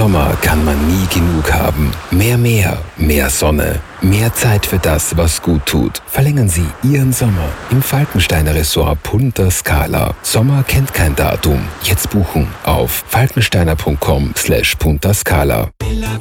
Sommer kann man nie genug haben. Mehr Sonne, mehr Zeit für das, was gut tut. Verlängern Sie Ihren Sommer im Falkensteiner Resort Punta Scala. Sommer kennt kein Datum. Jetzt buchen auf falkensteiner.com/puntascala.